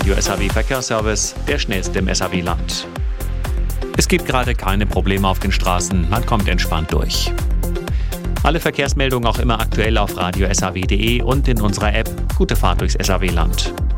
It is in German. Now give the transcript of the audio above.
Radio SAW Verkehrsservice, der schnellste im SAW-Land. Es gibt gerade keine Probleme auf den Straßen, man kommt entspannt durch. Alle Verkehrsmeldungen auch immer aktuell auf radiosaw.de und in unserer App. Gute Fahrt durchs SAW-Land.